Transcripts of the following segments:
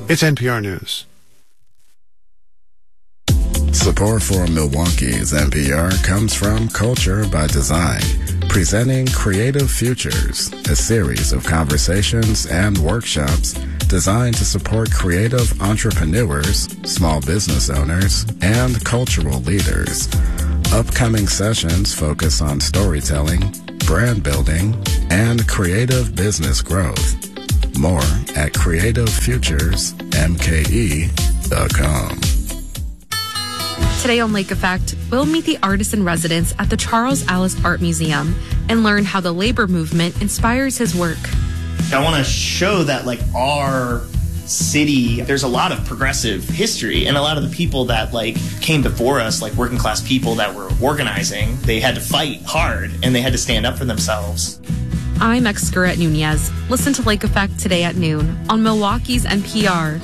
It's NPR News. Support for Milwaukee's NPR comes from Culture by Design, presenting Creative Futures, a series of conversations and workshops designed to support creative entrepreneurs, small business owners, and cultural leaders. Upcoming sessions focus on storytelling, brand building, and creative business growth. More at creativefuturesmke.com. Today on Lake Effect, we'll meet the artist in residence at the Charles Allis Art Museum and learn how the labor movement inspires his work. I want to show that, like, our city, there's a lot of progressive history, and a lot of the people that, like, came before us, like working class people that were organizing, they had to fight hard and they had to stand up for themselves. I'm Excurret Nunez. Listen to Lake Effect today at noon on Milwaukee's NPR.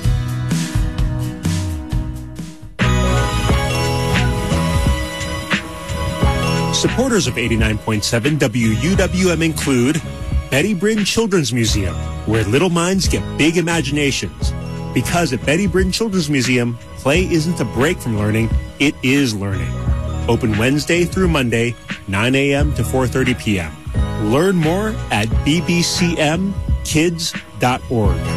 Supporters of 89.7 WUWM include Betty Brinn Children's Museum, where little minds get big imaginations. Because at Betty Brinn Children's Museum, play isn't a break from learning, it is learning. Open Wednesday through Monday, 9 a.m. to 4:30 p.m. Learn more at bbcmkids.org.